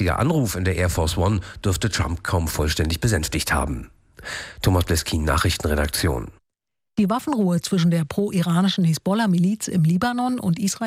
Der Anruf in der Air Force One dürfte Trump kaum vollständig besänftigt haben. Thomas Bleskin, Nachrichtenredaktion. Die Waffenruhe zwischen der pro-iranischen Hisbollah-Miliz im Libanon und Israel